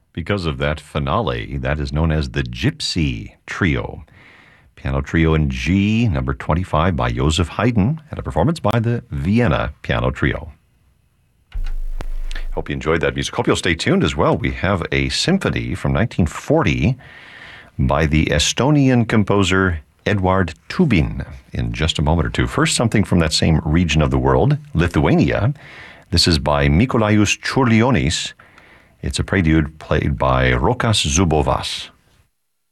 Because of that finale, that is known as the Gypsy Trio. Piano Trio in G, number 25 by Joseph Haydn, and a performance by the Vienna Piano Trio. Hope you enjoyed that music. Hope you'll stay tuned as well. We have a symphony from 1940 by the Estonian composer Eduard Tubin in just a moment or two. First, something from that same region of the world, Lithuania. This is by Mikolajus Čiurlionis. It's a prelude played by Rokas Zubovas.